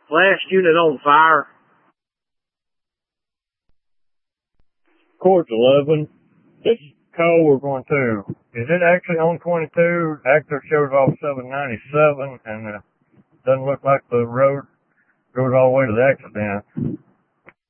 Blast unit on fire. Course 11. This call we're going to, is it actually on 22? Actor shows off 797, and doesn't look like the road